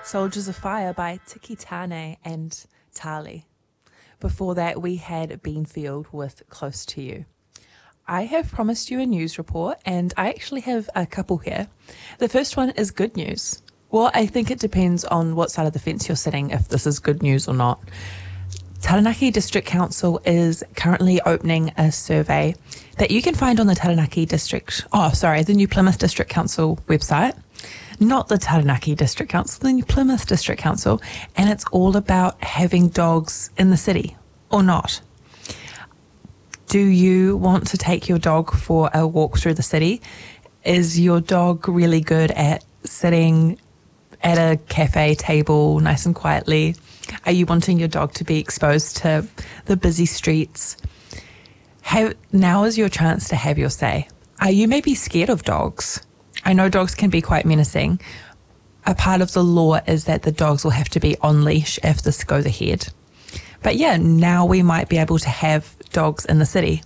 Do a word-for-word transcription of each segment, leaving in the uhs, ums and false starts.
Soldiers of Fire by Tiki Tane and Tali. Before that, we had Beanfield with Close to You. I have promised you a news report, and I actually have a couple here. The first one is good news. Well, I think it depends on what side of the fence you're sitting, if this is good news or not. Taranaki District Council is currently opening a survey that you can find on the Taranaki District, oh, sorry, the New Plymouth District Council website. Not the Taranaki District Council, the New Plymouth District Council, and it's all about having dogs in the city or not. Do you want to take your dog for a walk through the city? Is your dog really good at sitting at a cafe table nice and quietly? Are you wanting your dog to be exposed to the busy streets? Have, now is your chance to have your say. Are you maybe scared of dogs? I know dogs can be quite menacing. A part of the law is that the dogs will have to be on leash if this goes ahead. But yeah, now we might be able to have dogs in the city.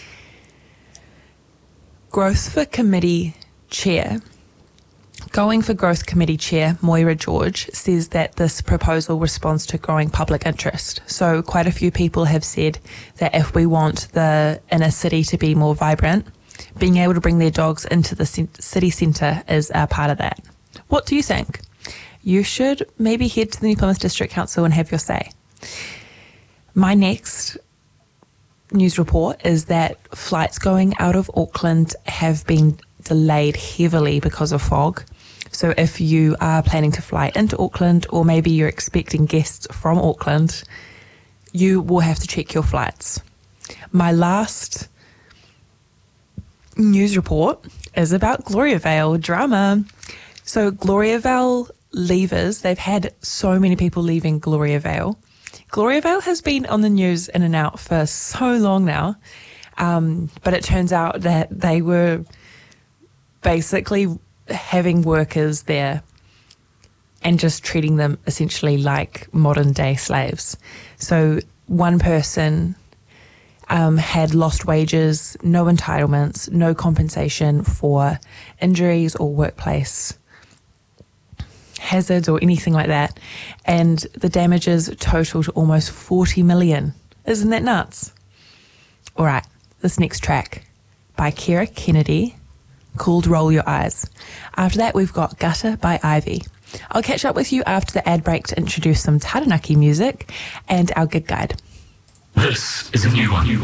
Growth for Committee Chair. Going for Growth Committee Chair, Moira George, says that this proposal responds to growing public interest. So quite a few people have said that if we want the inner city to be more vibrant, being able to bring their dogs into the city centre is a part of that. What do you think? You should maybe head to the New Plymouth District Council and have your say. My next news report is that flights going out of Auckland have been delayed heavily because of fog. So if you are planning to fly into Auckland, or maybe you're expecting guests from Auckland, you will have to check your flights. My last news report is about Gloriavale drama. So Gloriavale leavers, they've had so many people leaving Gloriavale. Gloriavale has been on the news in and out for so long now, um, but it turns out that they were basically having workers there and just treating them essentially like modern day slaves. So one person um, had lost wages, no entitlements, no compensation for injuries or workplace hazards or anything like that, and the damages totaled almost forty million. Isn't that nuts? All right, this next track by Kira Kennedy, called Roll Your Eyes. After that, we've got Gutter by Ivy. I'll catch up with you after the ad break to introduce some Taranaki music and our gig guide. This is a new one.